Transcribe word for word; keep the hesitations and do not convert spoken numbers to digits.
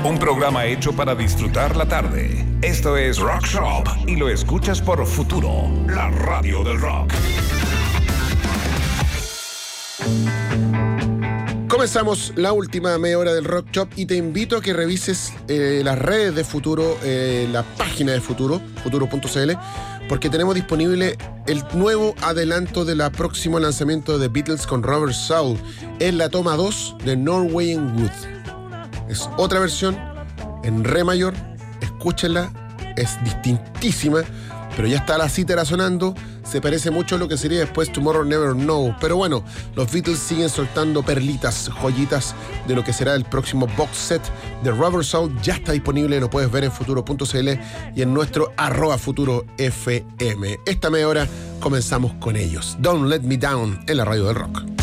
Un programa hecho para disfrutar la tarde. Esto es Rock Shop y lo escuchas por Futuro, la radio del rock. Comenzamos la última media hora del Rock Shop y te invito a que revises eh, las redes de Futuro, eh, la página de Futuro, futuro punto c l, porque tenemos disponible el nuevo adelanto de la próximo lanzamiento de Beatles con Robert Soul. Es la toma dos de Norwegian Wood. Es otra versión en re mayor, escúchenla, es distintísima, pero ya está la cítara sonando. Se parece mucho a lo que sería después Tomorrow Never Know. Pero bueno, los Beatles siguen soltando perlitas, joyitas de lo que será el próximo box set de Robert Soul. Ya está disponible, lo puedes ver en futuro punto c l y en nuestro arroba futuro F M. Esta media hora comenzamos con ellos. Don't Let Me Down en la radio del rock.